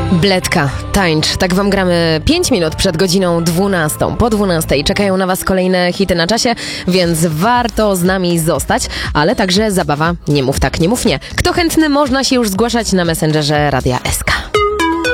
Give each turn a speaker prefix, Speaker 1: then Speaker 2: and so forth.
Speaker 1: Bledka, tańcz. Tak wam gramy 5 minut przed godziną 12. Po 12 czekają na was kolejne hity na czasie, więc warto z nami zostać, ale także zabawa Nie mów tak, nie mów nie. Kto chętny, można się już zgłaszać na Messengerze Radia SK.